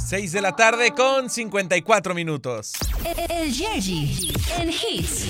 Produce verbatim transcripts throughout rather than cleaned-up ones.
seis de la tarde con cincuenta y cuatro minutos. El Yerji en Hits.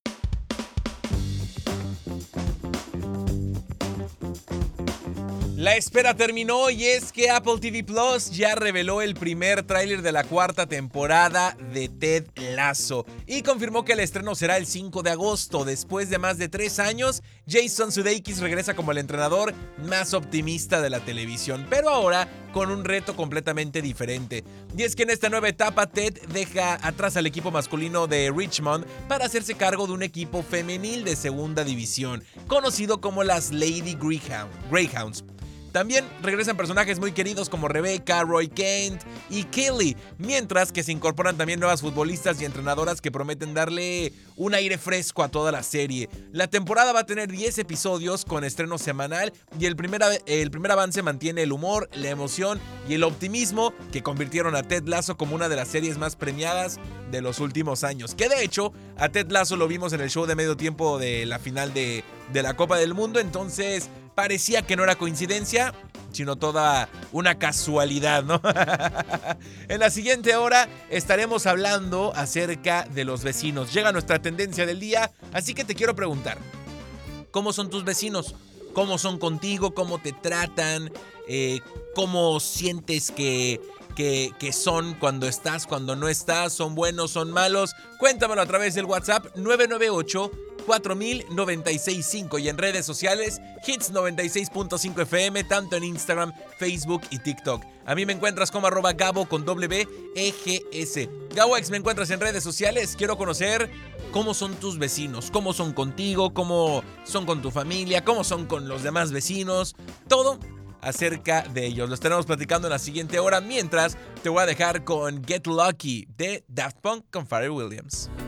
La espera terminó y es que Apple T V Plus ya reveló el primer tráiler de la cuarta temporada de Ted Lasso y confirmó que el estreno será el cinco de agosto. Después de más de tres años, Jason Sudeikis regresa como el entrenador más optimista de la televisión, pero ahora con un reto completamente diferente. Y es que en esta nueva etapa, Ted deja atrás al equipo masculino de Richmond para hacerse cargo de un equipo femenil de segunda división, conocido como las Lady Greyhound, Greyhounds. También regresan personajes muy queridos como Rebecca, Roy Kent y Kelly, mientras que se incorporan también nuevas futbolistas y entrenadoras que prometen darle un aire fresco a toda la serie. La temporada va a tener diez episodios con estreno semanal y el primer, el primer avance mantiene el humor, la emoción y el optimismo que convirtieron a Ted Lasso como una de las series más premiadas de los últimos años. Que de hecho, a Ted Lasso lo vimos en el show de medio tiempo de la final de, de la Copa del Mundo, entonces parecía que no era coincidencia, sino toda una casualidad, ¿no? En la siguiente hora estaremos hablando acerca de los vecinos. Llega nuestra tendencia del día, así que te quiero preguntar, ¿cómo son tus vecinos? ¿Cómo son contigo? ¿Cómo te tratan? Eh, ¿Cómo sientes que, que, que son cuando estás, cuando no estás? ¿Son buenos, son malos? Cuéntamelo a través del WhatsApp nueve nueve ocho, cuatro mil noventa y seis cinco y en redes sociales Hits noventa y seis punto cinco F M, tanto en Instagram, Facebook y TikTok. A mí me encuentras como arroba Gabo con W E G S. GaboX, me encuentras en redes sociales. Quiero conocer cómo son tus vecinos, cómo son contigo, cómo son con tu familia, cómo son con los demás vecinos, todo acerca de ellos. Lo estaremos platicando en la siguiente hora, mientras te voy a dejar con Get Lucky de Daft Punk con Pharrell Williams.